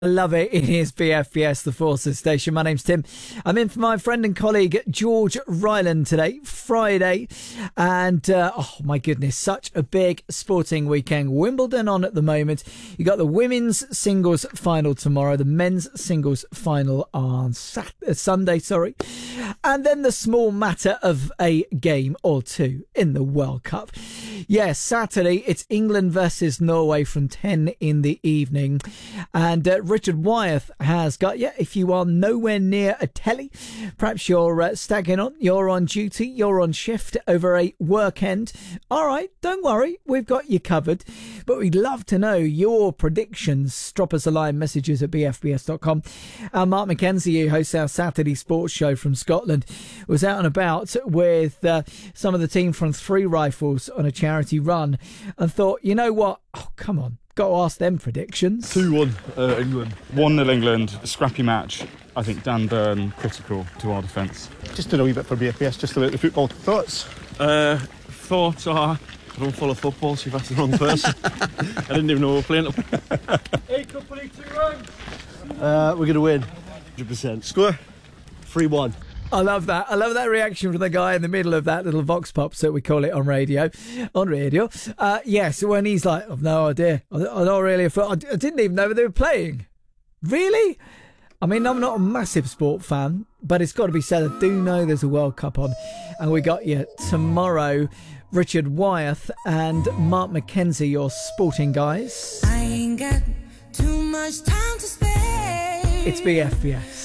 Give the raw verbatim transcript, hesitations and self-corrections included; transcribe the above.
I love it. It is B F B S, the Forces Station. My name's Tim. I'm in for my friend and colleague George Ryland today, Friday. And, uh, oh my goodness, such a big sporting weekend. Wimbledon on at the moment. You got the women's singles final tomorrow, the men's singles final on Saturday, Sunday, sorry. And then the small matter of a game or two in the World Cup. Yes, yeah, Saturday, it's England versus Norway from ten in the evening. And uh, Richard Wyeth has got you. If you are nowhere near a telly, perhaps you're uh, staggering on, you're on duty, you're on shift over a work end. All right, don't worry, we've got you covered. But we'd love to know your predictions. Drop us a line, messages at b f b s dot com. Uh, Mark McKenzie, who hosts our Saturday sports show from Scotland, was out and about with uh, some of the team from Three Rifles on a charity run and thought, you know what? Oh, come on. Got to ask them predictions. two one uh, England. one nil England, scrappy match. I think Dan Burn critical to our defence. Just did a wee bit for B F B S, just about the football. Thoughts? Uh, thoughts are, I don't follow football, so you've asked the wrong person. I didn't even know we were playing. Hey, company, two rounds. Uh, we're going to win. one hundred percent. Score? three one. I love that. I love that reaction from the guy in the middle of that little vox pop, so we call it on radio. On radio. Uh, yes, when he's like, I've no idea. I, I don't really, I didn't even know they were playing. Really? I mean, I'm not a massive sport fan, but it's got to be said, I do know there's a World Cup on. And we got you tomorrow, Richard Wyeth and Mark McKenzie, your sporting guys. I ain't got too much time to spare. It's B F B S.